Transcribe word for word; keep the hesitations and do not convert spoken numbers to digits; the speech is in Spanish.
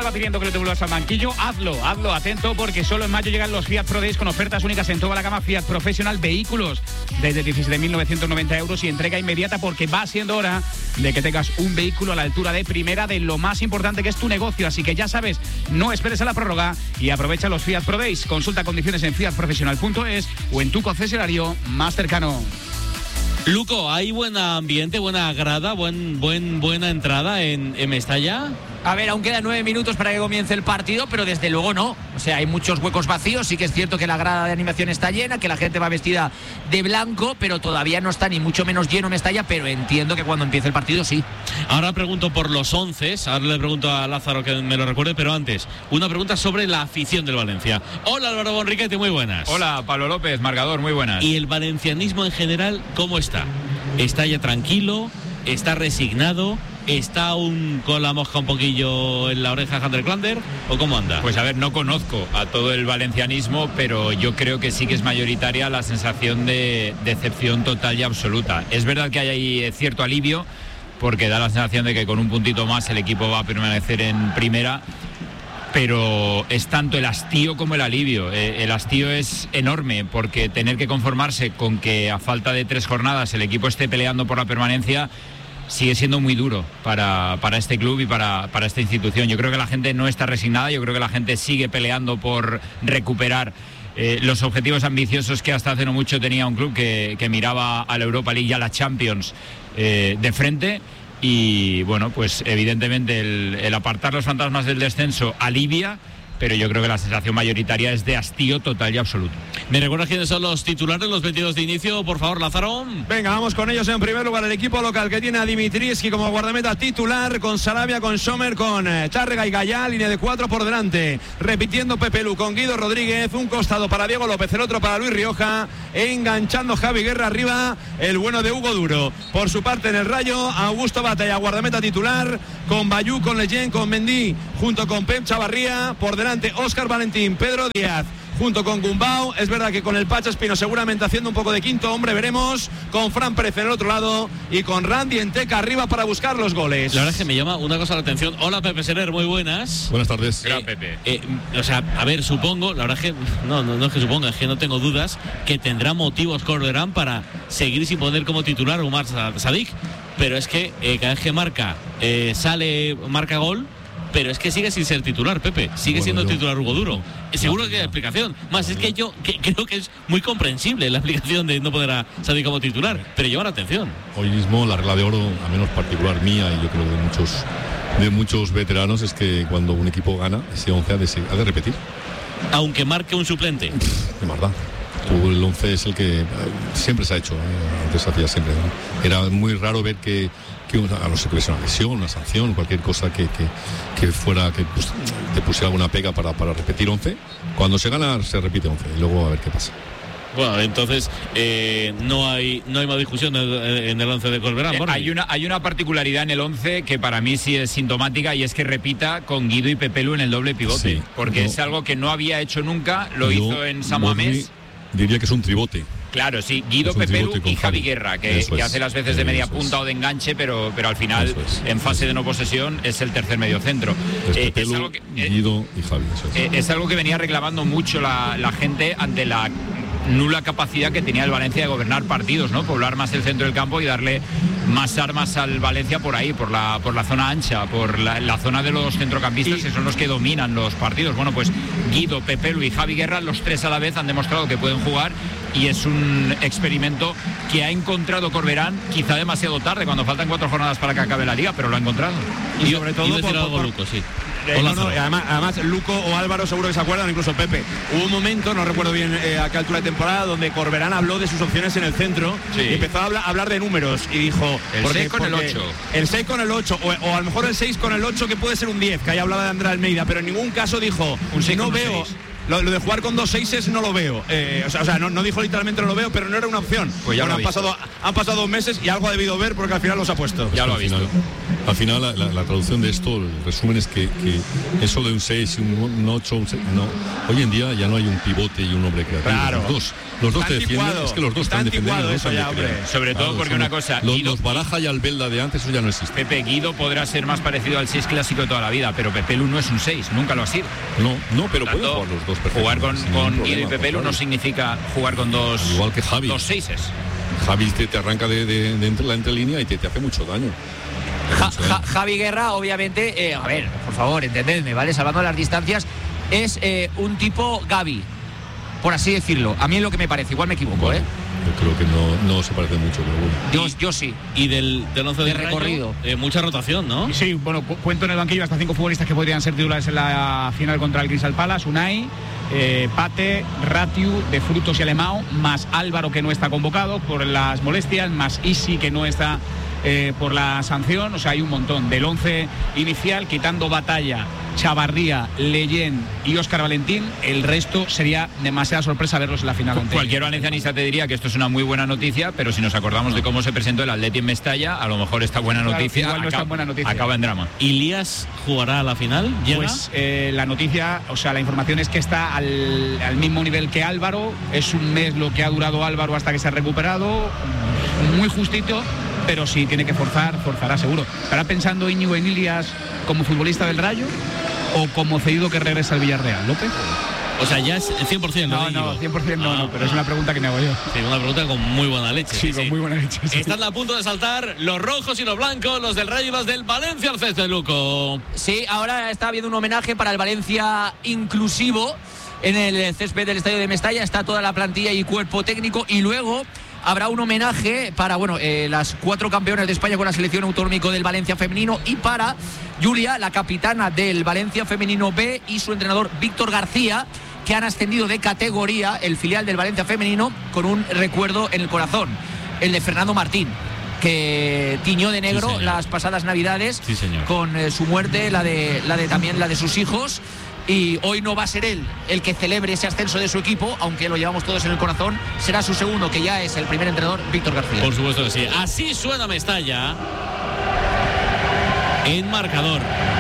estaba pidiendo que le devuelvas al banquillo, hazlo, hazlo, atento, porque solo en mayo llegan los Fiat Pro Days con ofertas únicas en toda la gama Fiat Professional Vehículos desde diecisiete mil novecientos noventa euros y entrega inmediata, porque va siendo hora de que tengas un vehículo a la altura de primera de lo más importante que es tu negocio. Así que ya sabes, no esperes a la prórroga y aprovecha los Fiat Pro Days. Consulta condiciones en fiat profesional punto es o en tu concesionario más cercano. Luco, ¿hay buen ambiente, buena grada, buen, buen, buena entrada en, en Mestalla? A ver, aún quedan nueve minutos para que comience el partido, pero desde luego no. O sea, hay muchos huecos vacíos. Sí que es cierto que la grada de animación está llena, que la gente va vestida de blanco, pero todavía no está ni mucho menos lleno Mestalla, pero entiendo que cuando empiece el partido sí. Ahora pregunto por los once, ahora le pregunto a Lázaro que me lo recuerde, pero antes, una pregunta sobre la afición del Valencia. Hola Álvaro Bonriquete, muy buenas. Hola Pablo López, marcador, muy buenas. ¿Y el valencianismo en general cómo está? ¿Está ya tranquilo? ¿Está resignado? ¿Está aún con la mosca un poquillo en la oreja Ander Klander? ¿O cómo anda? Pues a ver, no conozco a todo el valencianismo, pero yo creo que sí que es mayoritaria la sensación de decepción total y absoluta. Es verdad que hay ahí cierto alivio, porque da la sensación de que con un puntito más el equipo va a permanecer en primera, pero es tanto el hastío como el alivio. Eh, el hastío es enorme, porque tener que conformarse con que a falta de tres jornadas el equipo esté peleando por la permanencia sigue siendo muy duro para, para este club y para, para esta institución. Yo creo que la gente no está resignada, yo creo que la gente sigue peleando por recuperar eh, los objetivos ambiciosos que hasta hace no mucho tenía un club que, que miraba a la Europa League y a la Champions eh, de frente. Y bueno, pues evidentemente el, el apartar los fantasmas del descenso alivia, pero yo creo que la sensación mayoritaria es de hastío total y absoluto. ¿Me recuerdas quiénes son los titulares, los veintidós de inicio? Por favor, Lázaro. Venga, vamos con ellos. En primer lugar, el equipo local, que tiene a Dimitrievski como guardameta titular, con Sarabia, con Sommer, con eh, Tárrega y Gallá, línea de cuatro por delante. Repitiendo Pepe Lu con Guido Rodríguez, un costado para Diego López, el otro para Luis Rioja, enganchando Javi Guerra arriba, el bueno de Hugo Duro. Por su parte, en el Rayo, Augusto Batalla, guardameta titular, con Bayú, con Leyen, con Mendy, junto con Pep Chavarría, por delante Óscar Valentín, Pedro Díaz, junto con Gumbau. Es verdad que con el Pacha Espino seguramente haciendo un poco de quinto hombre, veremos, con Fran Pérez en el otro lado y con Randy Enteca arriba para buscar los goles. La verdad es que me llama una cosa la atención. Hola Pepe Serer, muy buenas. Buenas tardes. Gran Pepe. Eh, o sea, a ver, supongo, la verdad es que no, no, no es que suponga, es que no tengo dudas que tendrá motivos Corberán para seguir sin poner como titular a Umar Sadik, pero es que eh, cada vez que marca eh, sale, marca gol, pero es que sigue sin ser titular, Pepe. Sigue bueno, siendo yo, titular Hugo Duro. Seguro que hay explicación. Más es que yo que, creo que es muy comprensible la explicación de no poder a Sadik como titular, pero lleva la atención. Hoy mismo la regla de oro, a menos particular mía y yo creo de muchos de muchos veteranos, es que cuando un equipo gana, ese once ha de, ha de repetir. Aunque marque un suplente. De verdad. El once es el que siempre se ha hecho, ¿eh? Antes hacía siempre, ¿no? Era muy raro ver que, que a no ser que hubiese una lesión, una sanción, cualquier cosa que, que, que fuera, que pues, te pusiera alguna pega para, para repetir once. Cuando se gana se repite once y luego a ver qué pasa. Bueno, entonces eh, no hay no hay más discusión en el once de Corberán. Eh, hay una hay una particularidad en el once que para mí sí es sintomática, y es que repita con Guido y Pepe Lu en el doble pivote, sí, porque no, es algo que no había hecho nunca, lo hizo en San Mamés. Diría que es un tribote. Claro, sí, Guido, Pepe Lu y Javi Guerra, que, que hace las veces de media punta es. o de enganche, pero, pero al final, es. en fase de no posesión, es el tercer mediocentro. Es, eh, es algo que, eh, Guido y Javi. Es. Eh, es algo que venía reclamando mucho la, la gente ante la nula capacidad que tenía el Valencia de gobernar partidos, ¿no? Poblar más el centro del campo y darle más armas al Valencia por ahí, por la, por la zona ancha, por la, la zona de los centrocampistas, y que son los que dominan los partidos. Bueno, pues Guido, Pepe Lu y Javi Guerra, los tres a la vez, han demostrado que pueden jugar, y es un experimento que ha encontrado Corberán quizá demasiado tarde, cuando faltan cuatro jornadas para que acabe la liga, pero lo ha encontrado. Y, y sobre todo por, por, por, Luco, sí. Eh, no, no, además, además Luco o Álvaro seguro que se acuerdan, incluso Pepe. Hubo un momento, no recuerdo bien eh, a qué altura de temporada, donde Corberán habló de sus opciones en el centro, sí, y empezó a hablar, a hablar de números y dijo el seis con el ocho. El seis con el ocho, o, o a lo mejor el seis con el ocho, que puede ser un diez, que ahí hablaba de Andrés Almeida, pero en ningún caso dijo, un seis no con veo... seis. lo, lo de jugar con dos seises no lo veo. Eh, o sea, o sea no, no dijo literalmente no lo veo, pero no era una opción. Pues ya bueno, lo han, pasado, han pasado dos meses y algo ha debido ver porque al final los ha puesto. Ya lo ha al visto. Final, al final, la, la, la traducción de esto, el resumen es que, que eso de un seis, un ocho, un seis, no. Hoy en día ya no hay un pivote y un hombre creativo. Claro. Los dos, los dos te defienden. Es que los dos están defendiendo. Eso ya, hombre. Sobre todo porque una cosa, Los, Guido- los Baraja y Albelda de antes, eso ya no existe. Pepe Guido podrá ser más parecido al seis clásico de toda la vida, pero Pepe Lu no es un seis, nunca lo ha sido. No, no, pero Por pueden tanto, jugar los dos jugar con, perfectamente, sin con ningún Guido y problema, Pepe Lu no contrario. significa jugar con dos, Igual que Javi. dos seises. Javi te, te arranca de, de, de entre la entrelínea y te, te hace mucho daño. Ja- Ja- Javi Guerra, obviamente, eh, a ver, por favor, entendedme, ¿vale? Salvando las distancias, es eh, un tipo Gavi, por así decirlo. A mí es lo que me parece, igual me equivoco, ¿eh? Yo creo que no, no se parece mucho, pero bueno. Yo, yo sí. Y del, del once De del Rayo, recorrido. eh, mucha rotación, ¿no? Sí, bueno, cu- cuento en el banquillo hasta cinco futbolistas que podrían ser titulares en la final contra el Crystal Palace. Unai, eh, Pate, Ratiu, De Frutos y Alemão, más Álvaro, que no está convocado por las molestias, más Isi, que no está eh, por la sanción. O sea, hay un montón. Del once inicial, quitando Batalla, Chavarría, Leyen y Óscar Valentín, el resto sería demasiada sorpresa verlos en la final. ante- Cualquier valencianista te diría que esto es una muy buena noticia, pero si nos acordamos de cómo se presentó el Atleti en Mestalla, a lo mejor esta buena Claro, noticia, igual no es tan acaba, buena noticia. acaba en drama. ¿Ilías jugará a la final? ¿Llega? Pues eh, la noticia, o sea, la información es que está al, al mismo nivel que Álvaro. Es un mes lo que ha durado Álvaro hasta que se ha recuperado, muy justito, pero si tiene que forzar, forzará seguro. ¿Estará pensando Íñigo en Ilias como futbolista del Rayo o como cedido que regresa al Villarreal, López? O sea, ya es cien por ciento. No, de no, Íñigo. cien por ciento no, Ah, no, pero es una pregunta que me hago yo. Sí, una pregunta con muy buena leche. Sí, con muy buena leche. sí. Están a punto de saltar los rojos y los blancos, los del Rayo y los del Valencia al césped, Luco. Sí, ahora está habiendo un homenaje para el Valencia inclusivo en el césped del estadio de Mestalla. Está toda la plantilla y cuerpo técnico, y luego habrá un homenaje para, bueno, eh, las cuatro campeonas de España con la selección autonómica del Valencia femenino, y para Julia, la capitana del Valencia femenino B, y su entrenador Víctor García, que han ascendido de categoría, el filial del Valencia femenino, con un recuerdo en el corazón, el de Fernando Martín, que tiñó de negro Sí, las pasadas navidades, Sí, señor. con eh, su muerte, la de, la de también la de sus hijos. Y hoy no va a ser él el que celebre ese ascenso de su equipo, aunque lo llevamos todos en el corazón. Será su segundo, que ya es el primer entrenador, Víctor García. Por supuesto que sí. Así suena Mestalla. En marcador.